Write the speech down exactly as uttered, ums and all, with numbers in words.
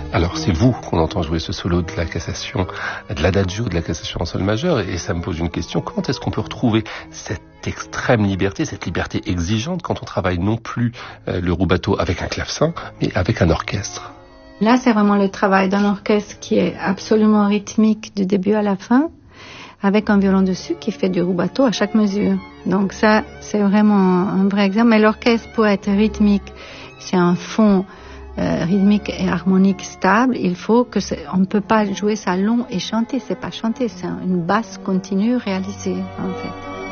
Alors c'est vous qu'on entend jouer ce solo de la cassation, de l'adagio de la cassation en sol majeur, et ça me pose une question: comment est-ce qu'on peut retrouver cette extrême liberté, cette liberté exigeante quand on travaille non plus euh, le rubato avec un clavecin, mais avec un orchestre? Là, c'est vraiment le travail d'un orchestre qui est absolument rythmique du début à la fin, avec un violon dessus qui fait du rubato à chaque mesure. Donc ça, c'est vraiment un vrai exemple. Mais l'orchestre, pour être rythmique, c'est un fond euh, rythmique et harmonique stable. Il faut que on ne peut pas jouer ça long et chanter. C'est pas chanter, c'est une basse continue réalisée en fait.